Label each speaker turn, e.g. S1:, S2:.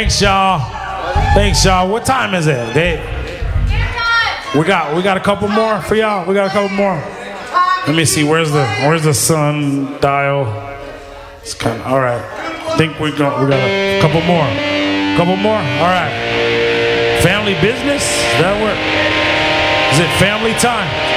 S1: Thanks, y'all. Thanks, y'all. What time is it? We got a couple more for y'all. We got a couple more. Let me see. Where's the sun dial? It's kind of all right. I think we got a couple more. Couple more. All right. Family business. Does that work? Is it family time?